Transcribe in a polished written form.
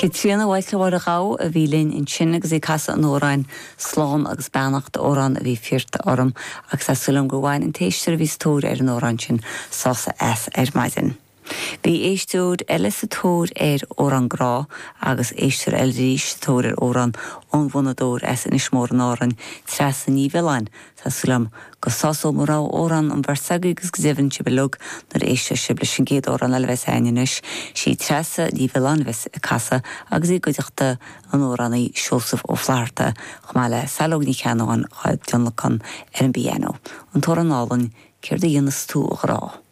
Tríanana bhaidhleabhar a gá a bhí linn in sin agus é casa an óráin slán agus beannacht órán a bhí firta orm agus asúlam go bhhain an téistir a bhí stór an órán sin sása S maidin. Bhí éistúd eile sa tóir órán grá agus éistir eile rís tóir órán ónbhunadóir in ismór an áran tres ní bheáin Tásúlam go sásó mórá órán an bharsagaí agus gzibhann si belug nar éiste sibli sin géad órán eile bheits aininis sí tresa ní bheáin bheits casa agus í goideachta an óránaí Siosaf ó Phláirte chumáile salóg ní cheannáin chuid John Lacan an bíanó. An tór an álan céir de dhéanas tú a rá.